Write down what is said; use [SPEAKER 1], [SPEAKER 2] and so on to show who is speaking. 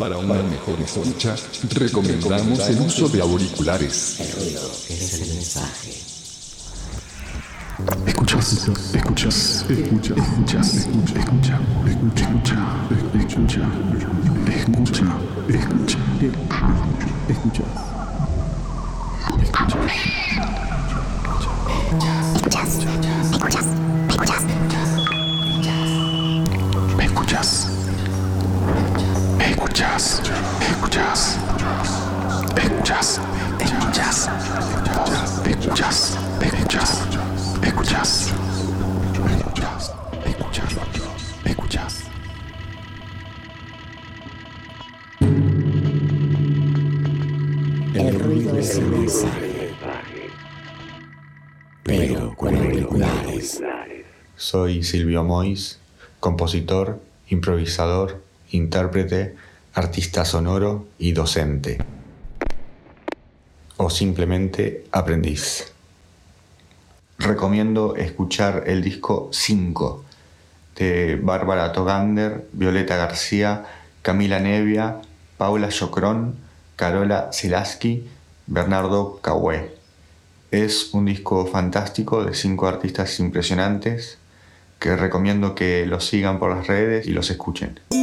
[SPEAKER 1] Para una mejor escucha, recomendamos el uso de auriculares.
[SPEAKER 2] El ruido es el mensaje.
[SPEAKER 3] Escuchas, escuchas, escuchas, escuchas, escucha, escucha, escucha, escucha, escucha, escucha, escucha, escuchas.
[SPEAKER 2] El ruido es el mensaje. Pero con auriculares.
[SPEAKER 4] Soy Silvio Mois, compositor, improvisador, intérprete, artista sonoro y docente. O simplemente aprendiz. Recomiendo escuchar el disco 5 de Bárbara Togander, Violeta García, Camila Nevia, Paula Chocrón, Carola Selaski, Bernardo Cahué. Es un disco fantástico de 5 artistas impresionantes que recomiendo que los sigan por las redes y los escuchen.